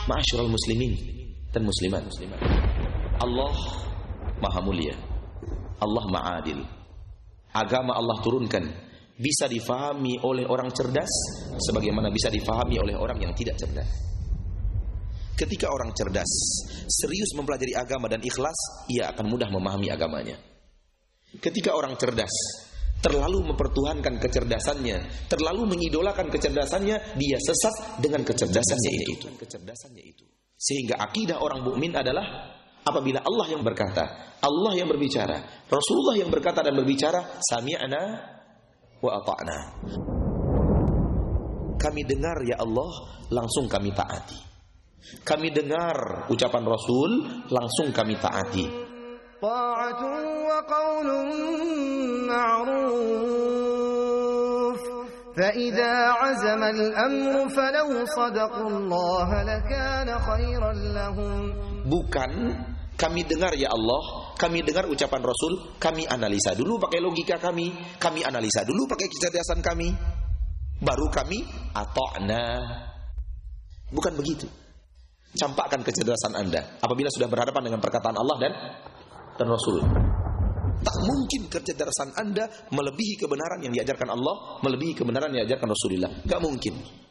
Ma'asyiral muslimin dan muslimat, Allah Maha Mulia, Allah Maha Adil. Agama Allah turunkan bisa difahami oleh orang cerdas sebagaimana bisa difahami oleh orang yang tidak cerdas. Ketika orang cerdas serius mempelajari agama dan ikhlas, ia akan mudah memahami agamanya. Ketika orang cerdas terlalu mempertuhankan kecerdasannya, terlalu mengidolakan kecerdasannya, dia sesat dengan kecerdasannya itu. Sehingga akidah orang mukmin adalah apabila Allah yang berkata, Allah yang berbicara, Rasulullah yang berkata dan berbicara, sami'na wa ata'na. Kami dengar ya Allah, langsung kami taati. Kami dengar ucapan Rasul, langsung kami taati. Ta'atun wa qawlun ma'ruf. فَإِذَا عَزَمَ الْأَمْرُ فَلَوْ صَدَقُوا اللَّهَ لَكَانَ خَيْرًا لَهُمْ. Bukan kami dengar ya Allah, kami dengar ucapan Rasul, kami analisa dulu pakai logika kami analisa dulu pakai kecerdasan kami, baru kami ata'na. Bukan begitu. Campakkan kecerdasan Anda apabila sudah berhadapan dengan perkataan Allah dan Rasul. Tak mungkin kecerdasan Anda melebihi kebenaran yang diajarkan Allah, melebihi kebenaran yang diajarkan Rasulullah. Gak mungkin.